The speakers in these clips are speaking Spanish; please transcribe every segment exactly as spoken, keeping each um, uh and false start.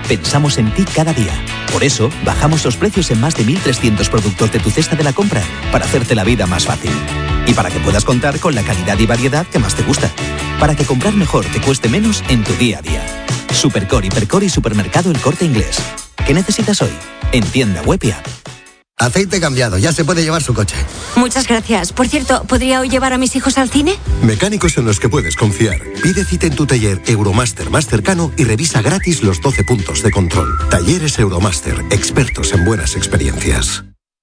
Pensamos en ti cada día. Por eso, bajamos los precios en más de mil trescientos productos de tu cesta de la compra para hacerte la vida más fácil. Y para que puedas contar con la calidad y variedad que más te gusta. Para que comprar mejor te cueste menos en tu día a día. Supercore, Hipercore y Supermercado El Corte Inglés. ¿Qué necesitas hoy? En tienda web y app. Aceite cambiado, ya se puede llevar su coche. Muchas gracias. Por cierto, ¿podría hoy llevar a mis hijos al cine? Mecánicos en los que puedes confiar. Pide cita en tu taller Euromaster más cercano y revisa gratis los doce puntos de control. Talleres Euromaster, expertos en buenas experiencias.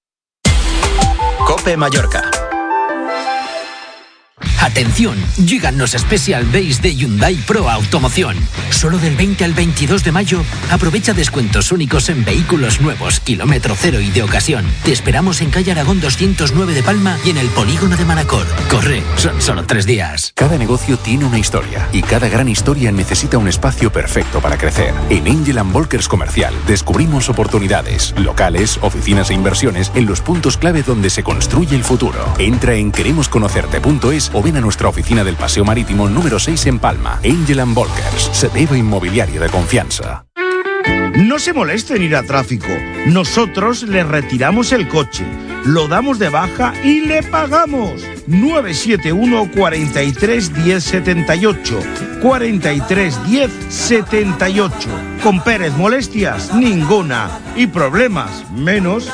COPE Mallorca. Atención, llegan los Special Days de Hyundai Pro Automoción. Solo del veinte al veintidós de mayo, aprovecha descuentos únicos en vehículos nuevos, kilómetro cero y de ocasión. Te esperamos en calle Aragón doscientos nueve de Palma y en el polígono de Manacor. Corre, son solo tres días. Cada negocio tiene una historia y cada gran historia necesita un espacio perfecto para crecer. En Angel and Volkers Comercial descubrimos oportunidades, locales, oficinas e inversiones en los puntos clave donde se construye el futuro. Entra en queremos conocerte punto es o ven a nuestra oficina del Paseo Marítimo número seis en Palma. Angel and Volkers, Sedeva Inmobiliaria de confianza. No se moleste en ir a tráfico. Nosotros le retiramos el coche, lo damos de baja y le pagamos. nueve siete uno, cuatro tres, uno cero siete ocho. cuatro tres, uno cero siete ocho. Con Pérez, molestias ninguna. Y problemas menos.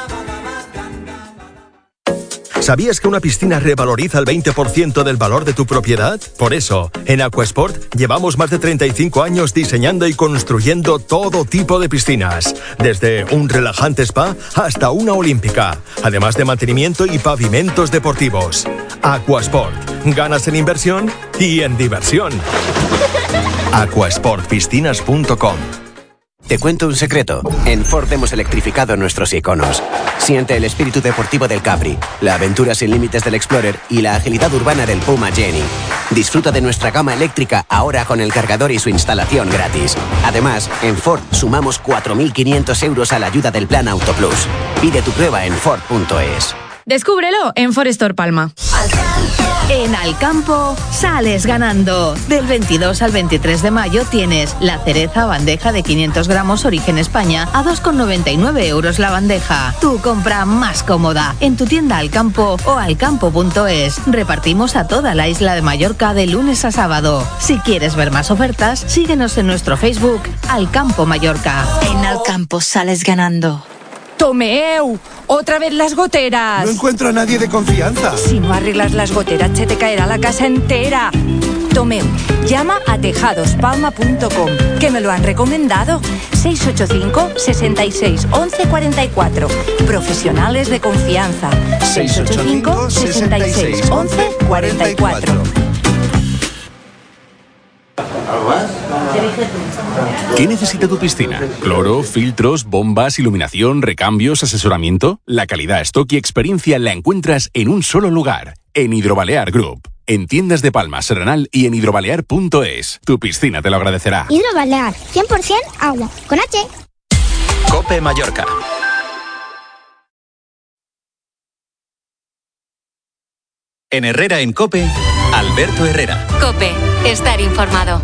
¿Sabías que una piscina revaloriza el veinte por ciento del valor de tu propiedad? Por eso, en Aquasport llevamos más de treinta y cinco años diseñando y construyendo todo tipo de piscinas, desde un relajante spa hasta una olímpica, además de mantenimiento y pavimentos deportivos. Aquasport, ganas en inversión y en diversión. aquasport piscinas punto com. Te cuento un secreto. En Ford hemos electrificado nuestros iconos. Siente el espíritu deportivo del Capri, la aventura sin límites del Explorer y la agilidad urbana del Puma Jenny. Disfruta de nuestra gama eléctrica ahora con el cargador y su instalación gratis. Además, en Ford sumamos cuatro mil quinientos euros a la ayuda del Plan Auto Plus. Pide tu prueba en Ford punto es. Descúbrelo en Forestor Palma. En Alcampo sales ganando. Del veintidós al veintitrés de mayo tienes la cereza bandeja de quinientos gramos origen España a dos con noventa y nueve euros la bandeja. Tu compra más cómoda en tu tienda Alcampo o alcampo punto es. Repartimos a toda la isla de Mallorca de lunes a sábado. Si quieres ver más ofertas, síguenos en nuestro Facebook Alcampo Mallorca. En Alcampo sales ganando. ¡Tomeu! ¡Otra vez las goteras! No encuentro a nadie de confianza. Si no arreglas las goteras, se te caerá la casa entera. Tomeu, llama a tejados palma punto com, que me lo han recomendado. seis ocho cinco, seis seis, once, cuarenta y cuatro. Profesionales de confianza. seis ocho cinco, seis seis, once, cuarenta y cuatro. ¿Qué necesita tu piscina? ¿Cloro, filtros, bombas, iluminación, recambios, asesoramiento? La calidad, stock y experiencia la encuentras en un solo lugar, en Hidrobalear Group. En tiendas de Palma, Serranal y en hidrobalear punto es. Tu piscina te lo agradecerá. Hidrobalear, cien por ciento agua, con H. COPE Mallorca. En Herrera en COPE, Alberto Herrera. COPE, estar informado.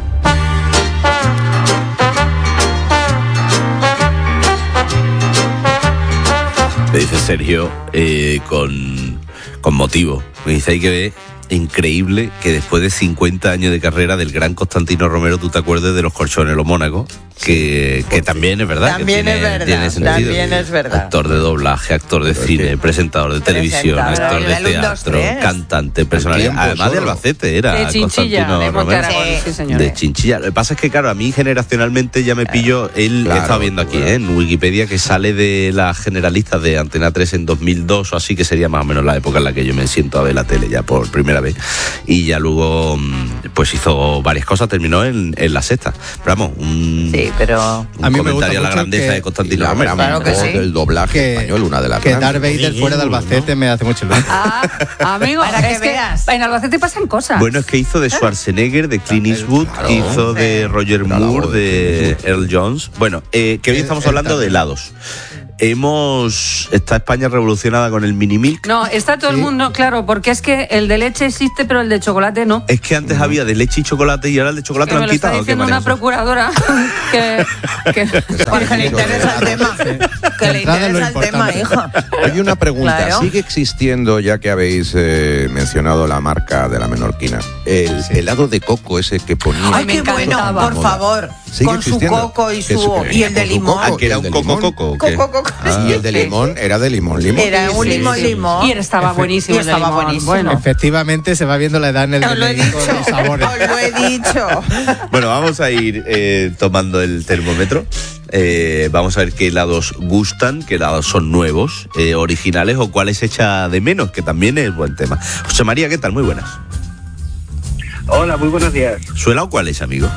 Me dice Sergio, eh, con, con motivo. Me dice, hay que ver, increíble que después de cincuenta años de carrera del gran Constantino Romero, tú te acuerdes de los Colchoneros Mónaco, que, que también es verdad. También que es tiene, verdad, tiene sentido. también es verdad. Actor de doblaje, actor de Pero cine, sí. presentador de televisión, actor de teatro, cantante, personalidad. Además de Albacete, era De Chinchilla, Constantino de Romero. Montearagón, sí, señor. De Chinchilla. Lo que pasa es que, claro, a mí generacionalmente ya me pillo, él Claro, he estado viendo aquí, claro. ¿eh? En Wikipedia, que sale de las generalistas de Antena tres en dos mil dos o así, que sería más o menos la época en la que yo me siento a ver la tele ya por primera vez. Y ya luego, pues hizo varias cosas, terminó en, en La Sexta. Pero vamos, un, Sí, pero... un comentario a la grandeza que- de Constantino la Romero. gran voz del doblaje español, una de las Que grandes. Darth Vader fuera de Albacete me hace mucho ilusión. Amigo, Para que es que veas. en Albacete pasan cosas. Bueno, es que hizo de Schwarzenegger, de Clint Eastwood, Claro. hizo de Roger Era la Moore, voz de de Earl Jones. Bueno, eh, que hoy estamos hablando de helados. hemos... Está España revolucionada con el mini milk. No, está todo el mundo, claro, porque es que el de leche existe, pero el de chocolate no. Es que antes había de leche y chocolate y ahora el de chocolate que lo me han lo está quitado. diciendo una procuradora que, que, que le interesa el tema. Que le interesa el tema, hijo. Oye, una pregunta. Claro. ¿Sigue existiendo, ya que habéis eh, mencionado la marca de la menorquina, el helado de coco ese que ponía? Ay, qué bueno, por favor. Con su coco y su y el de limón. Ah, que era un coco coco. Coco, coco. Y el de limón era de limón, limón. Era un limón, limón. Y estaba buenísimo. Y estaba buenísimo. Bueno. Efectivamente, se va viendo la edad en el Os lo he dicho. de los sabores. Os lo he dicho. Bueno, vamos a ir eh, tomando el termómetro. Eh, vamos a ver qué helados gustan, qué helados son nuevos, eh, originales o cuáles echa de menos, que también es buen tema. José María, ¿qué tal? Muy buenas. Hola, muy buenos días. ¿Su helado cuál es, amigo?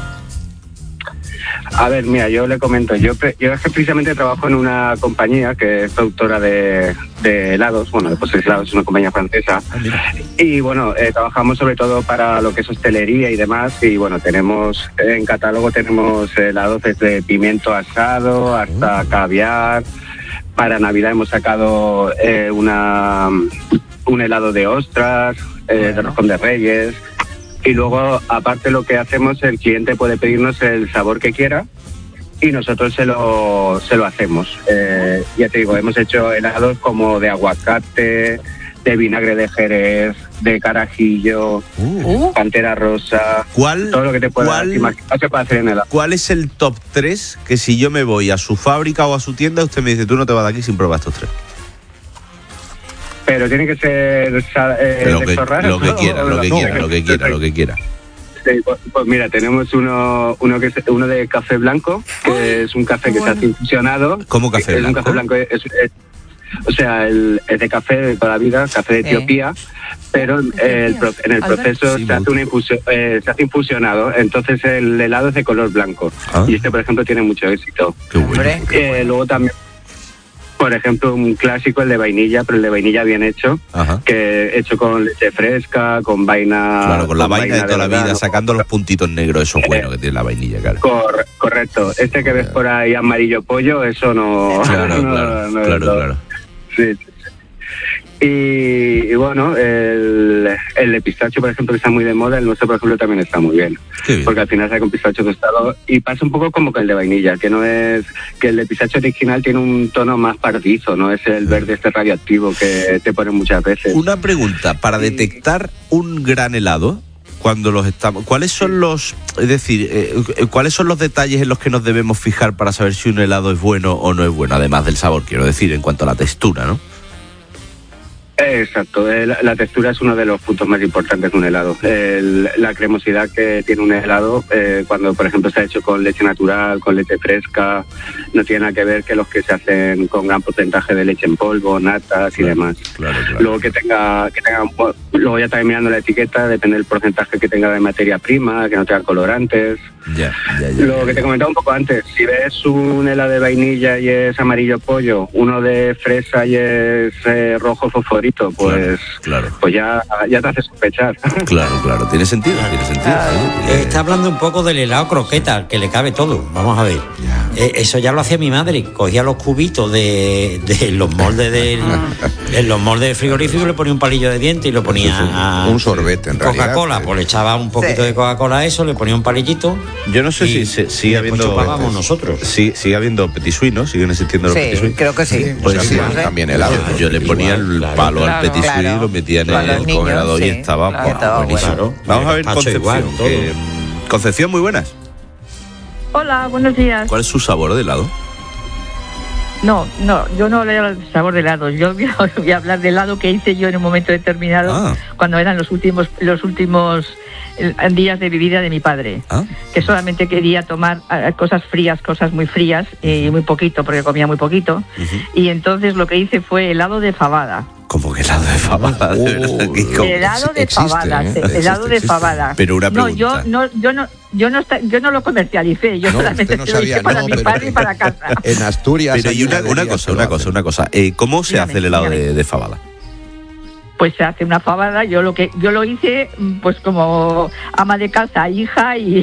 A ver, mira, yo le comento, yo, yo es que precisamente trabajo en una compañía que es productora de, de helados, bueno, de postres helados, es una compañía francesa, y bueno, eh, trabajamos sobre todo para lo que es hostelería y demás, y bueno, tenemos, en catálogo tenemos helados desde pimiento asado hasta caviar. Para Navidad hemos sacado eh, una un helado de ostras, eh, de roscón de reyes. Y luego, aparte, lo que hacemos, el cliente puede pedirnos el sabor que quiera y nosotros se lo, se lo hacemos. Eh, ya te digo, hemos hecho helados como de aguacate, de vinagre de Jerez, de carajillo, uh. pantera rosa, ¿Cuál, todo lo que te pueda imaginar se puede hacer en helado. ¿Cuál es el top tres que si yo me voy a su fábrica o a su tienda, usted me dice, tú no te vas de aquí sin probar estos tres? Pero tiene que ser eh, lo, que, lo que quiera, lo que quiera, lo que quiera, lo que quiera. Sí, pues, pues mira, tenemos uno uno que es uno de café blanco, que Ay, es un café que bueno. se hace infusionado. ¿Cómo café es blanco? Un café blanco es, es, o sea, el, es de café de toda la vida, café de Etiopía, eh. pero eh, el, en el proceso sí, se, hace una infusión, eh, se hace infusionado, entonces el helado es de color blanco. ¿Ah? Y este, por ejemplo, tiene mucho éxito. Qué bueno. Eh, qué luego también, por ejemplo, un clásico, el de vainilla, pero el de vainilla bien hecho, Ajá. que hecho con leche fresca, con vaina... Claro, con la con vaina, vaina de toda de la vida, verdad, sacando los puntitos negros, eso es bueno eh, que tiene la vainilla, claro. Cor- correcto, este que ves por ahí amarillo pollo, eso no... Claro, no, claro, no, claro, no. claro. Sí, sí. Y, y bueno, el, el de pistacho, por ejemplo, que está muy de moda, el nuestro, por ejemplo, también está muy bien. bien. Porque al final sale con pistacho tostado y pasa un poco como que el de vainilla, que no es... que el de pistacho original tiene un tono más partizo, no es el verde este radioactivo que te ponen muchas veces. Una pregunta, para detectar un gran helado, cuando los estamos, ¿cuáles son los, es decir, eh, cuáles son los detalles en los que nos debemos fijar para saber si un helado es bueno o no es bueno, además del sabor, quiero decir, en cuanto a la textura, ¿no? Exacto, la, la textura es uno de los puntos más importantes de un helado. El, la cremosidad que tiene un helado, eh, cuando por ejemplo está hecho con leche natural, con leche fresca, no tiene nada que ver que los que se hacen con gran porcentaje de leche en polvo, natas claro, y demás. Claro, claro. Luego que tenga, que tenga, luego ya también mirando la etiqueta, depende del porcentaje que tenga de materia prima, que no tenga colorantes. Ya, ya, ya, Lo ya, que te comentaba un poco antes, si ves un helado de vainilla y es amarillo pollo, uno de fresa y es eh, rojo fosforito, pues, claro, claro. pues ya, ya te hace sospechar. Claro, claro, tiene sentido, tiene sentido. Eh, está hablando un poco del helado croqueta, que le cabe todo, vamos a ver. Eh, eso ya lo hacía mi madre, cogía los cubitos de, de los moldes del, en los moldes del frigorífico, le ponía un palillo de diente y lo ponía a un sorbete en realidad. Coca-Cola, pues le echaba un poquito sí. de Coca-Cola a eso, le ponía un palillito. Yo no sé y, si se, sigue habiendo chupábamos nosotros. Sí, sigue habiendo petit suisse, ¿no? Siguen existiendo los sí, petit suisse. Creo que sí. Pues sí, sí, sí, también helado. Yo, yo le ponía igual, el palo claro, al petit suisse claro. y lo metía en el niños, congelador sí, y estaba, claro, estaba buenísimo. Bueno. Vamos a ver Concepción. Igual, que, Concepción, muy buenas. Hola, buenos días. ¿Cuál es su sabor de helado? No, no, yo no leo el sabor de helado. Yo voy a, voy a hablar del helado que hice yo en un momento determinado, ah. cuando eran los últimos, los últimos días de mi vida de mi padre, ah. que solamente quería tomar cosas frías, cosas muy frías y muy poquito, porque comía muy poquito. Uh-huh. Y entonces lo que hice fue helado de fabada. ¿Cómo que helado de fabada? Uh, helado de existe, fabada, ¿eh? helado existe, de fabada. Pero una pregunta. No, yo no, yo no, yo no, está, yo no lo comercialicé. Yo no, solamente no se lo hice para no, mi padre y para casa. En Asturias. Pero y una, una cosa, una cosa, una cosa. Eh, ¿Cómo se dígame, hace el helado de, de fabada? pues se hace una fabada. Yo lo que yo lo hice pues como ama de casa, hija, y,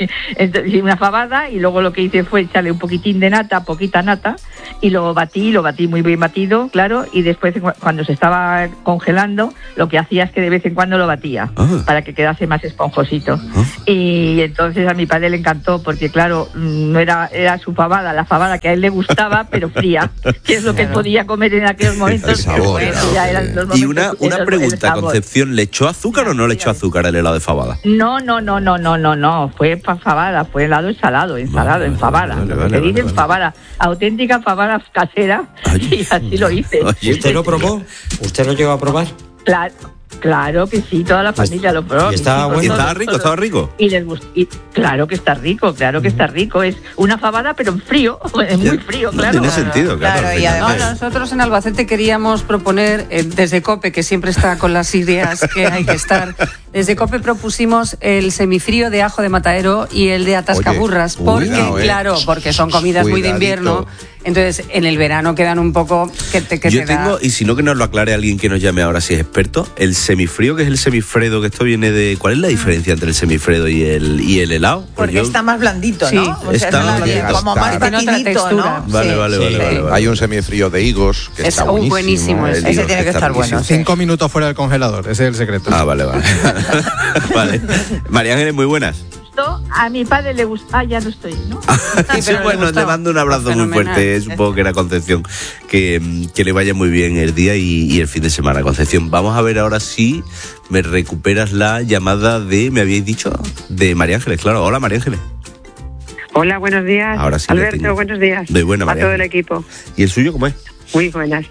y una fabada, y luego lo que hice fue echarle un poquitín de nata, poquita nata, y lo batí, lo batí muy bien batido, claro, y después cuando se estaba congelando, lo que hacía es que de vez en cuando lo batía, ah. para que quedase más esponjosito. Ah. Y entonces a mi padre le encantó, porque claro, no era, era su fabada, la fabada que a él le gustaba, pero fría, que es lo que él podía comer en aquellos momentos. Sabor, bueno, ¿no? ya eran los momentos, y una, una pregunta, Concepción, ¿le echó azúcar o no le echó azúcar el helado de fabada? No, no, no, no, no, no, no, fue fabada, fue helado ensalado, ensalado, vale, en fabada. Vale, vale, se dice vale, fabada, auténtica fabada casera. Ay, y así lo hice. Oye, ¿usted lo probó? ¿Usted lo llegó a probar? Claro. Claro que sí, toda la familia lo probó. ¿Y estaba bueno? ¿Y estaba rico? ¿Estaba rico? Y les gustó. Y claro que está rico, claro que está rico. Es una fabada, pero en frío, es muy frío, claro. No tiene sentido, claro. claro y además, no, nosotros en Albacete queríamos proponer, eh, desde COPE, que siempre está con las ideas que hay que estar, desde COPE propusimos el semifrío de ajo de matadero y el de atascaburras, Oye, porque, cuidado, eh. claro, porque son comidas Cuidadito. muy de invierno. Entonces, en el verano quedan un poco que te que Yo te tengo, da... y si no que nos lo aclare alguien que nos llame ahora si es experto, el semifrío, que es el semifredo, que esto viene de... ¿Cuál es la diferencia entre el semifredo y el y el helado? Porque yo... está más blandito, ¿no? Sí, o sea, está es más, como más batidito, ¿no? Vale, sí, vale, sí, vale, sí. vale, vale. Hay un semifrío de higos que es está buenísimo. buenísimo el ese higos tiene que estar buenísimo. bueno. Sí. Cinco minutos fuera del congelador, ese es el secreto. Ah, vale, vale. Vale. María Ángeles, muy buenas. A mi padre le gusta. Ah, ya no estoy, ¿no? Sí, sí, bueno, le, le mando un abrazo Fenomenal. muy fuerte. Supongo que era Concepción. Que, que le vaya muy bien el día y, y el fin de semana, Concepción. Vamos a ver ahora si me recuperas la llamada de, me habíais dicho, de María Ángeles, claro. Hola, María Ángeles. Hola, buenos días. Ahora sí Alberto, buenos días. De buena, María. A todo el Ángeles. equipo. ¿Y el suyo cómo es? Muy buenas.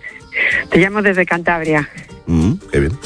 Te llamo desde Cantabria. Mm, qué bien.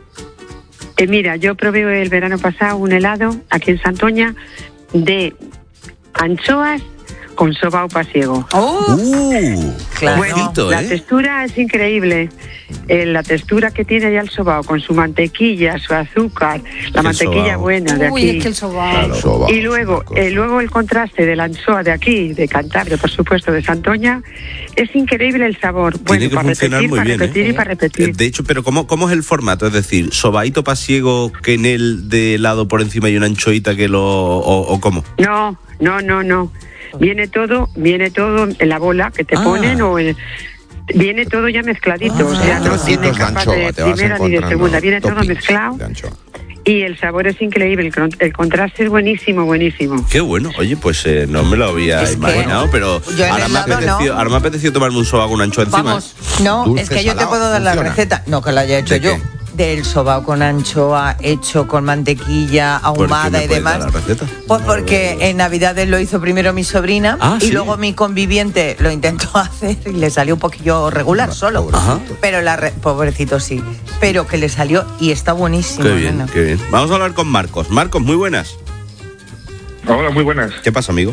Eh, mira, yo probé el verano pasado un helado aquí en Santoña de anchoas con sobao pasiego. ¡Oh! Uh, claro. Bueno, ojito, la ¿eh? textura es increíble. Eh, la textura que tiene ya el sobao con su mantequilla, su azúcar, la el mantequilla sobao. buena de aquí. Uy, es que el sobao. Claro, sobao, y luego, eh, luego el contraste de la anchoa de aquí, de Cantabria, por supuesto, de Santoña, es increíble el sabor. Tiene Bueno, que para funcionar repetir, muy para bien, repetir ¿eh? y para repetir. De hecho, pero ¿cómo, cómo es el formato? Es decir, ¿sobaíto pasiego que en el de helado por encima hay una anchoita que lo... o, o cómo? No, no, no, no. Viene todo, viene todo en la bola que te Ah. ponen o en... Viene todo ya mezcladito, Ah. o sea, no Trocitos tiene de capa anchoa, de te vas primera ni de encontrando segunda, viene todo toppings mezclado de anchoa. y el sabor es increíble, el, con- el contraste es buenísimo, buenísimo. Qué bueno. Oye, pues eh, no me lo había Es que imaginado, pero yo en ahora me, helado apeteció, no. ahora me ha apetecido tomarme un soba con una anchoa encima. Vamos. No, Dulce, es que yo te salado, puedo dar la funciona. receta. No, que la haya hecho ¿De yo. qué? Del sobao con anchoa hecho con mantequilla ¿Por qué ahumada me y puedes dar demás. la receta? Pues porque en Navidades lo hizo primero mi sobrina Ah, y ¿sí? luego mi conviviente lo intentó hacer y le salió un poquillo regular solo. Ajá. Pero la re- pobrecito sí. Pero que le salió y está buenísimo. Qué bien, nena. qué bien. Vamos a hablar con Marcos. Marcos, muy buenas. Hola, muy buenas. ¿Qué pasa, amigo?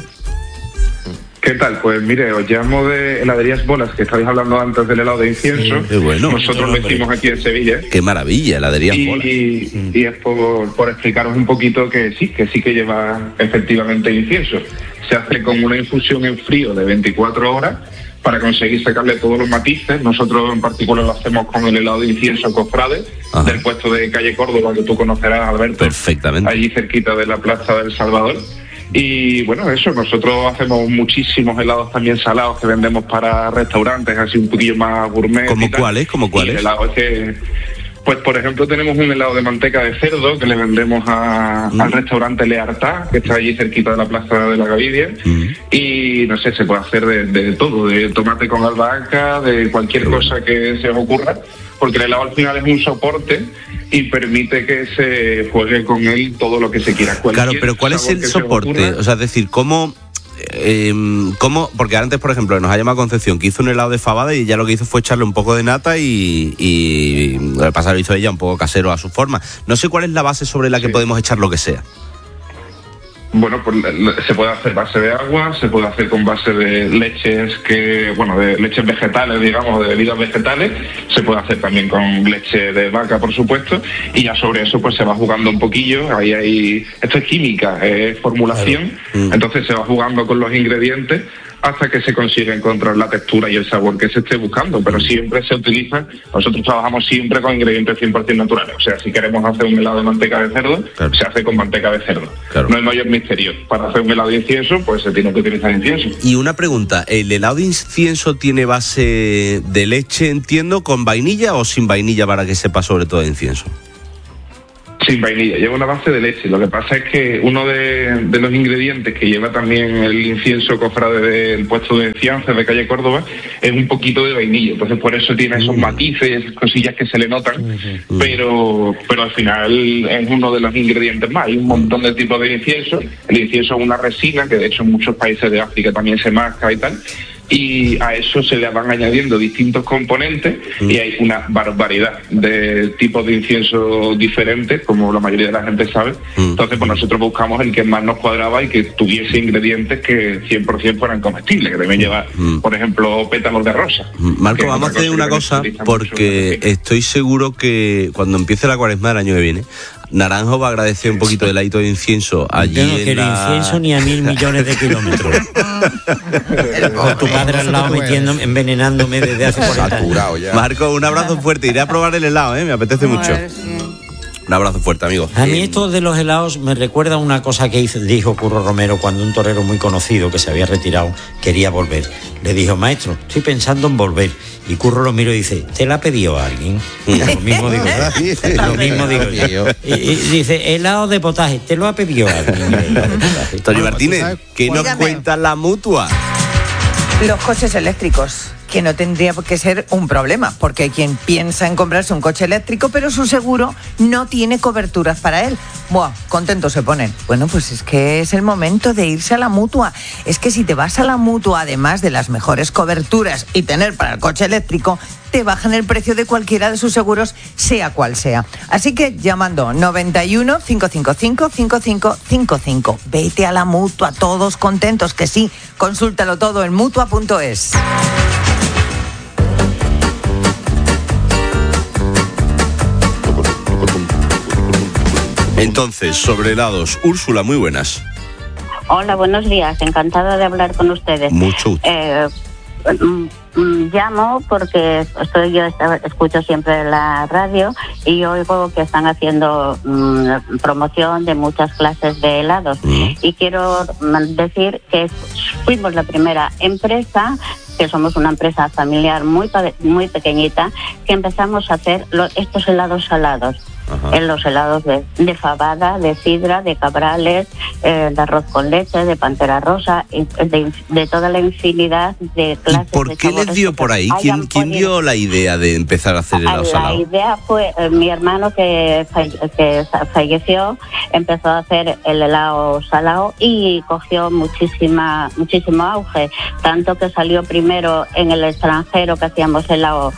¿Qué tal? Pues mire, os llamo de heladerías Bolas, que estabais hablando antes del helado de incienso. Sí, qué bueno. Nosotros lo hicimos aquí en Sevilla. Qué maravilla, heladería Y, Bolas. y, y es por, por explicaros un poquito que sí, que sí que lleva efectivamente incienso. Se hace con una infusión en frío de veinticuatro horas para conseguir sacarle todos los matices. Nosotros en particular lo hacemos con el helado de incienso Cofrade, Ajá. del puesto de calle Córdoba, que tú conocerás, Alberto. Perfectamente. Allí cerquita de la Plaza del Salvador. Y bueno, eso, nosotros hacemos muchísimos helados también salados que vendemos para restaurantes, así un poquillo más gourmet. ¿Cómo y tal. cuáles? ¿Cómo Y cuáles? el helado es que, pues por ejemplo, tenemos un helado de manteca de cerdo que le vendemos a- Mm. al restaurante Leartá, que está allí cerquita de la Plaza de la Gavidia. Mm. Y no sé, se puede hacer de, de todo, de tomate con albahaca, de cualquier cosa que se os ocurra, porque el helado al final es un soporte y permite que se juegue con él todo lo que se quiera. Claro, Cualquier pero ¿cuál es sabor el que se os soporte? ocurra. O sea, es decir, ¿cómo, eh, cómo...? Porque antes, por ejemplo, nos ha llamado Concepción, que hizo un helado de fabada y ella lo que hizo fue echarle un poco de nata y, y lo que pasa lo hizo ella un poco casero a su forma. No sé cuál es la base sobre la que Sí. podemos echar lo que sea. Bueno, pues la- la- se puede hacer base de agua, se puede hacer con base de leches que, bueno, de leches vegetales, digamos, de bebidas vegetales, se puede hacer también con leche de vaca, por supuesto, y ya sobre eso pues se va jugando un poquillo, ahí hay, esto es química, es formulación, Claro. Mm. entonces se va jugando con los ingredientes hasta que se consiga encontrar la textura y el sabor que se esté buscando, pero siempre se utiliza, nosotros trabajamos siempre con ingredientes cien por ciento naturales, o sea, si queremos hacer un helado de manteca de cerdo, claro, se hace con manteca de cerdo. Claro. No hay mayor misterio. Para hacer un helado de incienso, pues se tiene que utilizar incienso. Y una pregunta, ¿el helado de incienso tiene base de leche, entiendo, con vainilla o sin vainilla para que sepa sobre todo de incienso? Sin vainilla, lleva una base de leche. Lo que pasa es que uno de, de los ingredientes que lleva también el incienso cofrade del puesto de Ciances de calle Córdoba es un poquito de vainilla. Entonces por eso tiene esos matices, cosillas que se le notan, uh-huh. pero pero al final es uno de los ingredientes más. Hay un montón de tipos de incienso. El incienso es una resina que de hecho en muchos países de África también se masca y tal. Y a eso se le van añadiendo distintos componentes mm. y hay una barbaridad de tipos de incienso diferentes, como la mayoría de la gente sabe. Mm. Entonces, pues nosotros buscamos el que más nos cuadraba y que tuviese ingredientes que cien por ciento fueran comestibles, que deben llevar, mm. por ejemplo, pétalos de rosa. Marco, vamos a hacer una cosa, porque estoy seguro que cuando empiece la cuaresma del año que viene, Naranjo va a agradecer un poquito del ladito de incienso allí. Yo no quiero la... incienso ni a mil millones de kilómetros. Con tu padre al lado metiéndome, envenenándome desde hace cuarenta años. Marco, un abrazo fuerte. Iré a probar el helado, ¿eh? Me apetece mucho. Un abrazo fuerte, amigo. A mí esto de los helados me recuerda una cosa que hizo, dijo Curro Romero cuando un torero muy conocido que se había retirado quería volver. Le dijo, maestro, estoy pensando en volver. Y Curro lo miró y dice, ¿te la ha pedido alguien? Lo mismo digo yo. Lo mismo digo yo. Y, y dice, helado de potaje, ¿te lo ha pedido alguien? Tony Martínez, ¿qué nos cuenta la Mutua? Los coches eléctricos, que no tendría por qué ser un problema, porque hay quien piensa en comprarse un coche eléctrico, pero su seguro no tiene coberturas para él. Buah, contentos se ponen. Bueno, pues es que es el momento de irse a la Mutua. Es que si te vas a la Mutua, además de las mejores coberturas y tener para el coche eléctrico, te bajan el precio de cualquiera de sus seguros, sea cual sea. Así que llamando noventa y uno, cinco cinco cinco, cinco cinco cinco cinco. Vete a la Mutua, todos contentos, que sí. Consúltalo todo en mutua punto es. Entonces, sobre helados, Úrsula, muy buenas. Hola, buenos días, encantada de hablar con ustedes. Mucho gusto. Eh, llamo porque estoy yo escucho siempre la radio y oigo que están haciendo mmm, promoción de muchas clases de helados mm. y quiero decir que fuimos la primera empresa, que somos una empresa familiar muy muy pequeñita, que empezamos a hacer los, estos helados salados. Ajá. En los helados de, de fabada, de sidra, de cabrales, eh, de arroz con leche, de pantera rosa, de, de toda la infinidad de clases. ¿Y por qué les dio por ahí? ¿Quién, ¿Quién dio la idea de empezar a hacer helado salado? La idea fue eh, mi hermano que, que falleció, empezó a hacer el helado salado y cogió muchísima muchísimo auge, tanto que salió primero en el extranjero, que hacíamos helado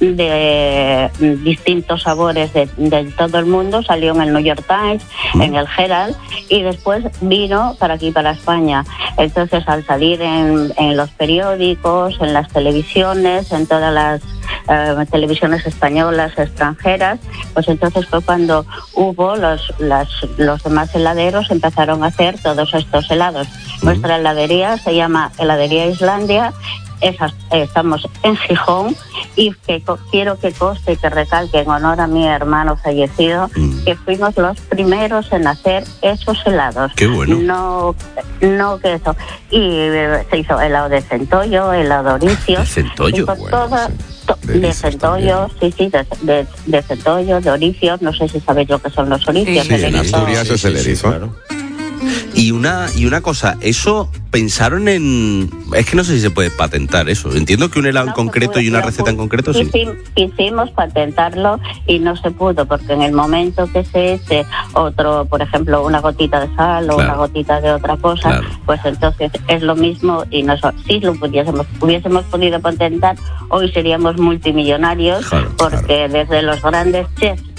de distintos sabores de, de todo el mundo, salió en el New York Times, mm. en el Herald, y después vino para aquí, para España. Entonces, al salir en, en los periódicos, en las televisiones, en todas las eh, televisiones españolas, extranjeras, pues entonces fue cuando hubo los, las, los demás heladeros empezaron a hacer todos estos helados. Mm. Nuestra heladería se llama Heladería Islandia. Esas, eh, estamos en Gijón y que co- quiero que conste y que recalque en honor a mi hermano fallecido mm. que fuimos los primeros en hacer esos helados. Qué bueno. No, no que eso. Y eh, se hizo helado de centollo, helado de oricios. ¿De centollo? Bueno, toda, to- de centollo, sí, sí, de, de, de centollo, de oricios. No sé si sabéis lo que son los oricios. Sí, en Asturias es el erizo. Claro. Y una y una cosa, eso pensaron en... Es que no sé si se puede patentar eso. Entiendo que un helado no, en concreto pues, y una receta en concreto sí. Quisimos patentarlo y no se pudo, porque en el momento que se eche otro, por ejemplo, una gotita de sal o claro. una gotita de otra cosa, claro. pues entonces es lo mismo y nosotros, si lo pudiésemos, hubiésemos podido patentar, hoy seríamos multimillonarios, claro, porque claro. desde los grandes chefs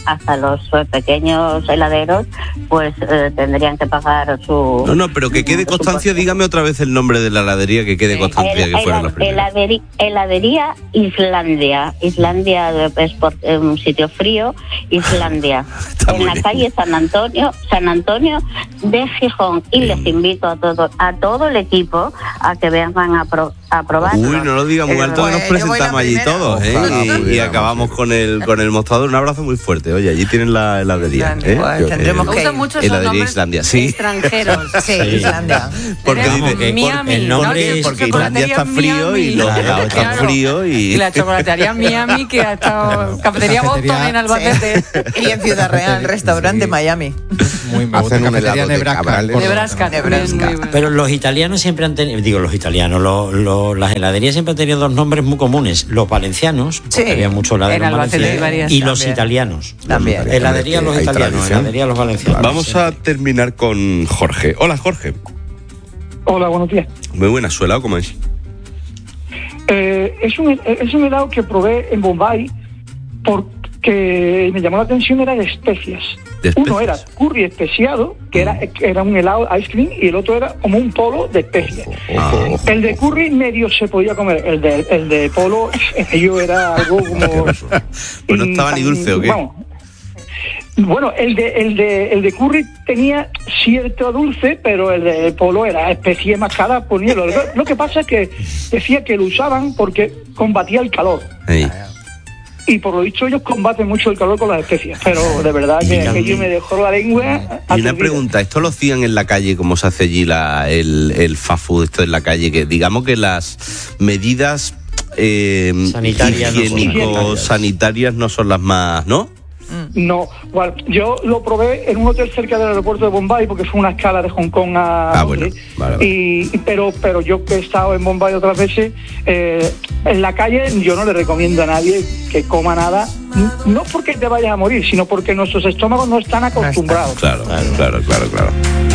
hasta los eh, pequeños heladeros pues eh, tendrían que pagar su... No, no, pero que quede constancia, dígame otra vez el nombre de la heladería, que quede constancia El- que fueron los helad- primeros. heladeri- heladería Islandia. Islandia es por, eh, un sitio frío, Islandia. en la calle San Antonio, San Antonio de Gijón. Y les invito a todo, a todo el equipo a que vengan a, pro, a probarlo. Uy, no lo diga muy alto, que nos presentamos allí todos, ¿eh? Ojalá Y, y pudiéramos. acabamos con el con el mostrador. Un abrazo muy fuerte. Oye, allí tienen la heladería. ¿eh? Pues tendremos Me que gustan ir. mucho esos Heladería nombres Islandia, sí. extranjeros. Sí, Islandia. Porque Tenemos dice, Miami, el nombre ¿no? es- porque Chocolatería Islandia está frío y los Miami. helados están Claro. fríos y... Y la chocolatería Miami, que ha estado... Cafetería Boston en Albacete. Y en Ciudad Real, restaurante Miami. Muy me Hacen gusta. un Cafetería helado de Nebraska, cabrales. Córdoba. Nebraska. Nebraska. también, muy bueno. Pero los italianos siempre han tenido, digo los italianos, lo- lo- las heladerías siempre han tenido dos nombres muy comunes. Los valencianos, porque Sí. había muchos heladeros En Albacete valencianos, hay varias y los también. italianos. También. Heladería los Hay italianos, tradición. heladería los valencianos. Vamos a terminar con Jorge. Hola, Jorge. Hola, buenos días. Muy buena, ¿su helado cómo es? Eh, es, un, es un helado que probé en Bombay porque me llamó la atención, era de especias. ¿De especias? Uno era curry especiado, que era, que era un helado ice cream, y el otro era como un polo de especias. El de curry medio se podía comer, el de, el de polo yo era algo como... Pues no estaba ni dulce, ¿o qué? Vamos. Bueno, el de, el de el de curry tenía cierto dulce, pero el de polo era especie mascada por hielo. Lo, lo que pasa es que decía que lo usaban porque combatía el calor. Ahí. Y por lo dicho ellos combaten mucho el calor con las especias. Pero de verdad que Y- aquello me dejó la lengua Y una aturdida. pregunta, ¿esto lo hacían en la calle, como se hace allí la, el, el fast food, esto en la calle? Que digamos que las medidas eh, Sanitarias no son higiénico-sanitarias no son las más, ¿no? No, bueno, yo lo probé en un hotel cerca del aeropuerto de Bombay porque fue una escala de Hong Kong a Ah, Londres. bueno, vale, vale. Y, pero, pero yo que he estado en Bombay otras veces, eh, en la calle yo no le recomiendo a nadie que coma nada, n- no porque te vayas a morir, sino porque nuestros estómagos no están acostumbrados. Claro, claro, claro, claro.